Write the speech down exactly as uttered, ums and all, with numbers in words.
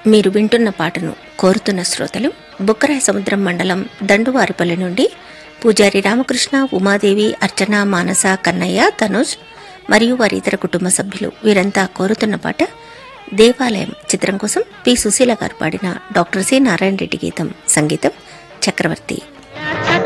మీరు వింటున్న పాటను కోరుతున్న శ్రోతలు బుక్కరాయ సముద్రం మండలం దండువారిపల్లి నుండి పూజారి రామకృష్ణ, ఉమాదేవి, అర్చన, మానస, కన్నయ్య, తనుజ్ మరియు వారి ఇతర కుటుంబ సభ్యులు. వీరంతా కోరుతున్న పాట దేవాలయం చిత్రం కోసం పి సుశీల గారు పాడిన డాక్టర్ సి నారాయణ రెడ్డి గీతం, సంగీతం చక్రవర్తి.